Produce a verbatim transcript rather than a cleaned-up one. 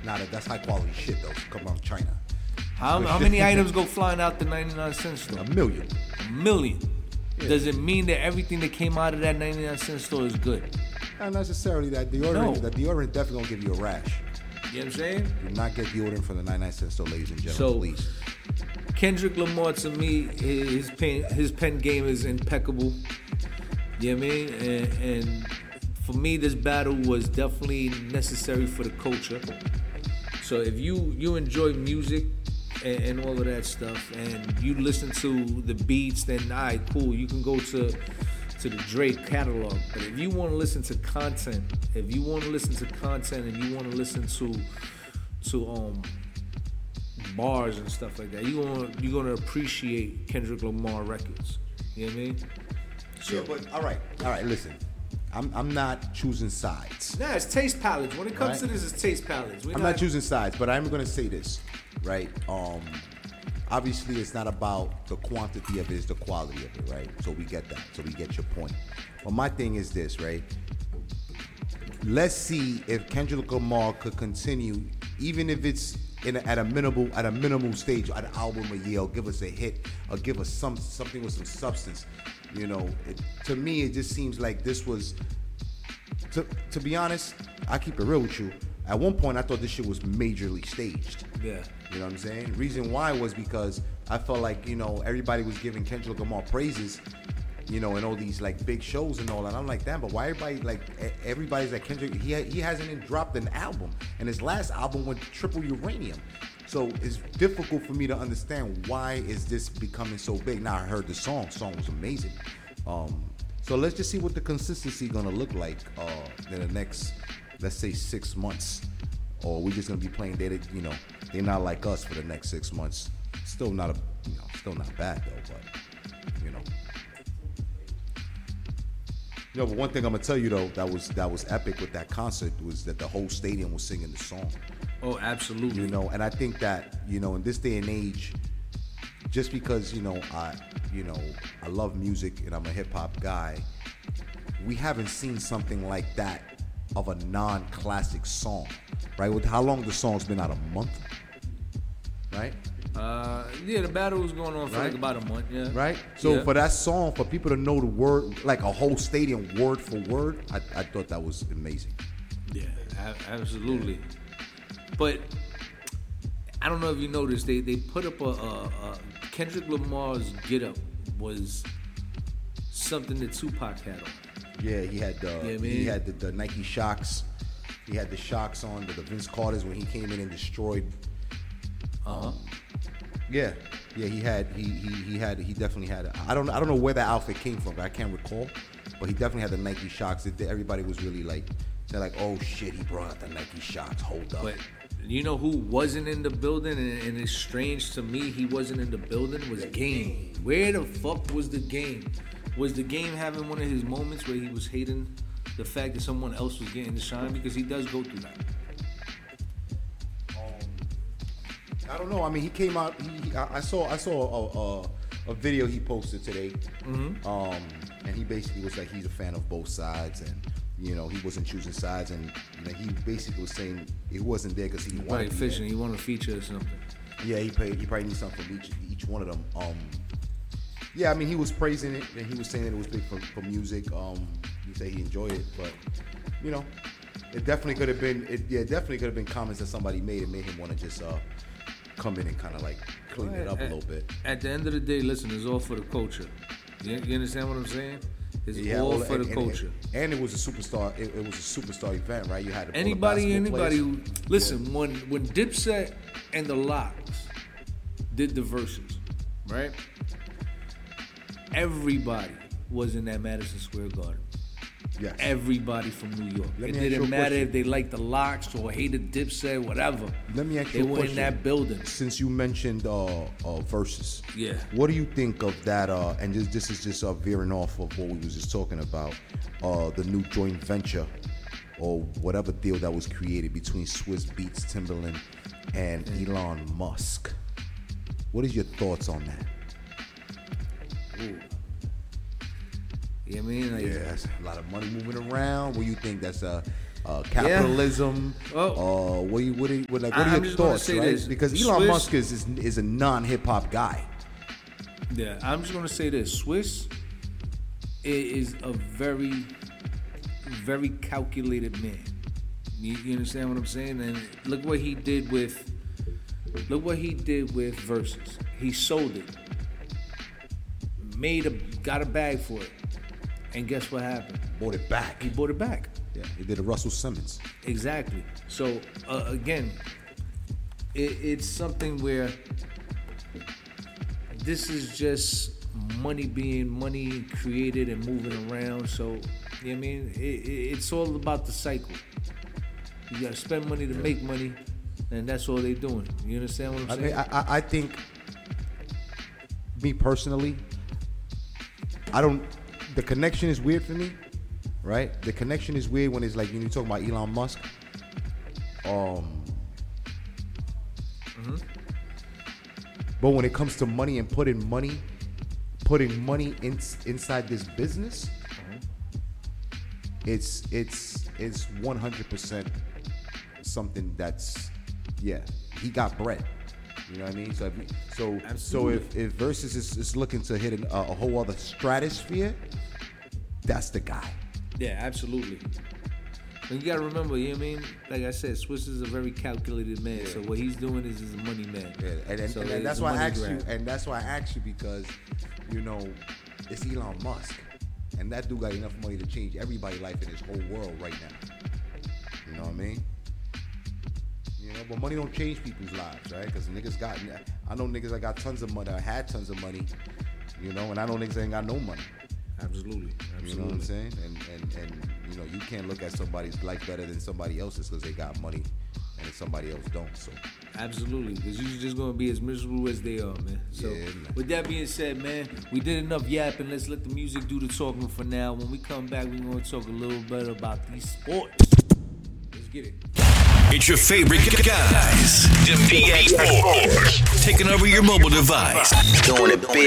Nah, that, that's high quality shit though. Come on, China. How, how many items go flying out the ninety-nine cent store? A million. A million. Yeah. Does it mean that everything that came out of that ninety-nine cent store is good? Not necessarily. That deodorant, No. that deodorant definitely gonna give you a rash. You know what I'm saying? Do not get deodorant from the ninety-nine cent store, ladies and So- gentlemen, please. Kendrick Lamar, to me, his pen, his pen game is impeccable. You know what I mean? And, and for me, this battle was definitely necessary for the culture. So if you, you enjoy music and, and all of that stuff, and you listen to the beats, then all right, cool. You can go to to the Drake catalog. But if you want to listen to content, if you want to listen to content, and you want to listen to to um. bars and stuff like that, you gonna you gonna appreciate Kendrick Lamar records. You know what I mean? So, Yeah, but all right, all right. Listen, I'm I'm not choosing sides. nah, it's taste palettes. When it comes Right. to this, it's taste palettes. We're I'm not choosing sides, but I'm gonna say this, right? Um, obviously, it's not about the quantity of it; it's the quality of it, right? So we get that. So we get your point. But my thing is this, right? Let's see if Kendrick Lamar could continue, even if it's in a, at a minimal at a minimal stage, an album a year, or give us a hit, or give us some something with some substance. You know, it, to me, it just seems like this was. To to be honest, I keep it real with you. At one point, I thought this shit was majorly staged. Yeah. You know what I'm saying? Reason why was because I felt like, you know, everybody was giving Kendrick Lamar praises, you know, and all these like big shows and all that. I'm like, damn, but why everybody like e- everybody's like Kendrick? He ha- he hasn't even dropped an album, and his last album went triple uranium. So it's difficult for me to understand why is this becoming so big. Now I heard the song. The song was amazing. Um, so let's just see what the consistency gonna look like uh, in the next, let's say, six months. Or we just gonna be playing data, you know, they're not like us for the next six months. Still not a, you know, still not bad though, but you know. You know, but one thing I'm gonna tell you though, that was that was epic with that concert was that the whole stadium was singing the song. Oh, absolutely. You know, and I think that, you know, in this day and age, just because, you know, I, you know, I love music and I'm a hip hop guy, we haven't seen something like that of a non-classic song, right? With how long the song's been out, a month, right? Uh, yeah, the battle was going on for Right. like about a month. Yeah. Right? So Yeah. for that song, for people to know the word, like a whole stadium word for word, I, I thought that was amazing. Yeah, a- absolutely. But I don't know if you noticed, they they put up a, a, a Kendrick Lamar's get up was something that Tupac had on. Yeah, he had the Yeah, he man. had the, the Nike Shocks. He had the Shocks on, the, the Vince Carter's when he came in and destroyed. Uh huh. Yeah, yeah, he had he he he had he definitely had. I don't I don't know where that outfit came from. I can't recall, but he definitely had the Nike Shocks. It, everybody was really like, they're like, oh shit, he brought out the Nike Shocks. Hold up. But you know who wasn't in the building, and, and it's strange to me he wasn't in the building, was Game. Where the fuck was the Game? Was the Game having one of his moments where he was hating the fact that someone else was getting the shine? Because he does go through that. I don't know. I mean, he came out. He, he, I I saw I saw a, a, a video he posted today, Mm-hmm. um, and he basically was like he's a fan of both sides, and you know he wasn't choosing sides, and you know, he basically was saying it wasn't there because he didn't want Right, to be fishing. there. He wanted to feature or something. Yeah, he paid. He probably needs something from each each one of them. Um, yeah, I mean, he was praising it, and he was saying that it was big for, for music. Um, he said he enjoyed it, but you know, it definitely could have been. It, yeah, it definitely could have been comments that somebody made and made him want to just uh, come in and kind of like clean it up a At- little bit. At the end of the day, listen, it's all for the culture. You, you understand what I'm saying? It's Yeah, all well, for and- the and- culture. And it was a superstar. It, it was a superstar event, right? You had all the Anybody, basketball anybody players. who listen, when when Dipset and the Locks did the verses, right? Everybody was in that Madison Square Garden. Yes. Everybody from New York. Let It me ask you didn't a matter question. if they liked the Locks or hated Dipset, whatever. Let me ask They you a were question. in that building. Since you mentioned uh, uh, verses, Yeah. what do you think of that? Uh, and this, this is just uh, veering off of what we was just talking about, uh, the new joint venture or whatever deal that was created between Swiss Beats, Timberland, and Elon Musk. What is your thoughts on that? Ooh. You know what I mean? Like, Yeah, that's a lot of money moving around. What do you think? That's a, uh, capitalism. Yeah. Well, uh, what do you what, do you, what, like, what I, are I'm your just thoughts, gonna say right? this. Because Elon Swiss, Musk is, is is a non-hip hop guy. Yeah, I'm just gonna say this. Swiss is a very, very calculated man. You, you understand what I'm saying? And look what he did with, look what he did with Versus. He sold it, made a, got a bag for it, and guess what happened? Bought it back. He bought it back. Yeah, he did a Russell Simmons. Exactly. So uh, again, it, it's something where this is just money being money created and moving around. So, you know what I mean? It, it, it's all about the cycle. You gotta spend money to make money, and that's all they doing. You understand what I'm I saying? mean, I, I think, me personally, I don't. The connection is weird for me, right? The connection is weird when it's like when you talk about Elon Musk. Um. Mm-hmm. But when it comes to money and putting money, putting money in, inside this business, mm-hmm. it's it's it's one hundred percent something that's, yeah, he got bread. You know what I mean? So if, so Absolutely. so if, if Versus is, is looking to hit an, a, a whole other stratosphere, that's the guy. Yeah, absolutely. And you gotta remember, you know what I mean? Like I said, Swiss is a very calculated man. Yeah. So what he's doing is he's a money man. Yeah, and, and, so and, and that's why I asked grab. you. And that's why I asked you because, you know, it's Elon Musk, and that dude got enough money to change everybody's life in this whole world right now. You know what I mean? You know, but money don't change people's lives, right? Because niggas got, I know niggas that got tons of money, I had tons of money, you know, and I know niggas that ain't got no money. Absolutely. Absolutely. You know what I'm saying? And, and and you know, you can't look at somebody's life better than somebody else's because they got money and somebody else don't. So absolutely, because you're just gonna be as miserable as they are, man. So yeah, man. With that being said, man, we did enough yapping. Let's let the music do the talking for now. When we come back, we're gonna talk a little bit about these sports. Let's get it. It's your favorite guys, W B A Sports, taking over your mobile device. Doing it big.